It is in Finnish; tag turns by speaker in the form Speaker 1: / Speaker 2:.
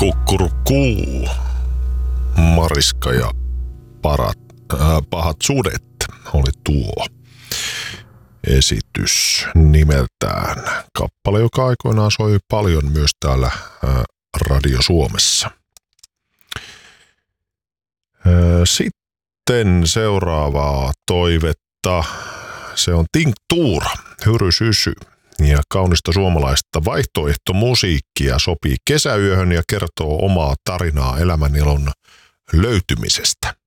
Speaker 1: Kukkurukuu, Mariska ja pahat sudet oli tuo esitys nimeltään. Kappale, joka aikoinaan soi paljon myös täällä Radio Suomessa. Sitten seuraavaa toivetta. Se on Tinktuura, Hyry Sysy. Ja kaunista suomalaista vaihtoehtomusiikkia sopii kesäyöhön ja kertoo omaa tarinaa elämänilon löytymisestä.